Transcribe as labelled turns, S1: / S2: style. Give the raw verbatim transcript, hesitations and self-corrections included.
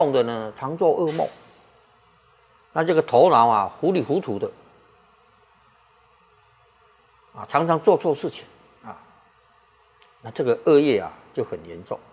S1: 动的呢，常做噩梦。那这个头脑啊，糊里糊涂的，啊，常常做错事情啊，那这个恶业啊就很严重。